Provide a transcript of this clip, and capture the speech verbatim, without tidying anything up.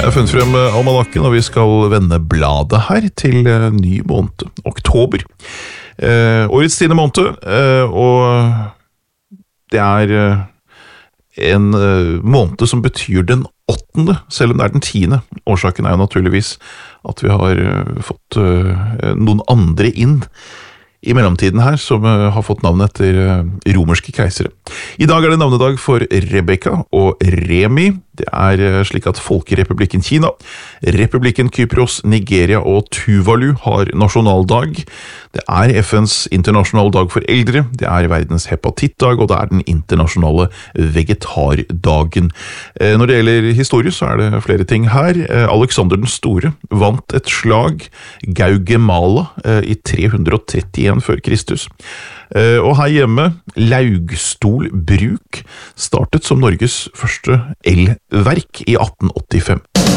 Jeg har funnet frem almanakken, og vi skal vende bladet her til ny måned, oktober. Eh, årets tiende måned, eh, og det er en eh, måned som betyr den åttende, selv om det er den tiende. Årsaken er jo naturligvis at vi har eh, fått eh, noen andre inn i mellomtiden her, som uh, har fått navn etter uh, romerske keisere. I dag er det navnedag for Rebekka og Remi. Det er uh, slik at Folkerepublikken Kina, Republikken Kypros, Nigeria og Tuvalu har nasjonaldag. Det er F N's internasjonale dag for eldre, det er verdens hepatittdag, og det er den internasjonale vegetardagen. Uh, når det gjelder historie, så er det flere ting her. Uh, Alexander den Store vant et slag, Gaugemala, uh, i tre hundre og trettien før Kristus. Og her hjemme, Laugstol Bruk startet som Norges første elverk i atten åttifem.